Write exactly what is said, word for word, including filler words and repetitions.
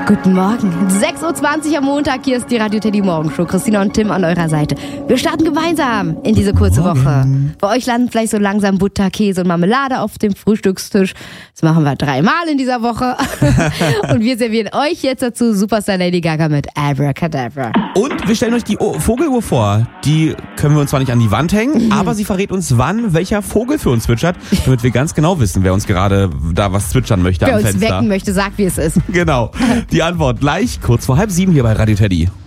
Guten Morgen. sechs Uhr zwanzig am Montag. Hier ist die Radio Teddy Morgenshow. Christina und Tim an eurer Seite. Wir starten gemeinsam in diese kurze Morgen. Woche. Bei euch landen vielleicht so langsam Butter, Käse und Marmelade auf dem Frühstückstisch. Das machen wir dreimal in dieser Woche. Und wir servieren euch jetzt dazu Superstar Lady Gaga mit Abracadabra. Und wir stellen euch die o- Vogeluhr vor. Die können wir uns zwar nicht an die Wand hängen, mhm. aber sie verrät uns, wann welcher Vogel für uns zwitschert, damit wir ganz genau wissen, wer uns gerade da was zwitschern möchte wer am uns Fenster. Wecken möchte, sagt, wie es ist. Genau. Die Antwort gleich kurz vor halb sieben hier bei Radio Teddy.